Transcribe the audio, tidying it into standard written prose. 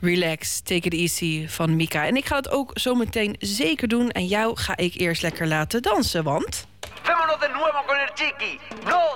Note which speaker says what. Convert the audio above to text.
Speaker 1: Relax, Take It Easy van Mika. En ik ga het ook zo meteen zeker doen. En jou ga ik eerst lekker laten dansen, want...
Speaker 2: Vámonos de nuevo con el chiqui. No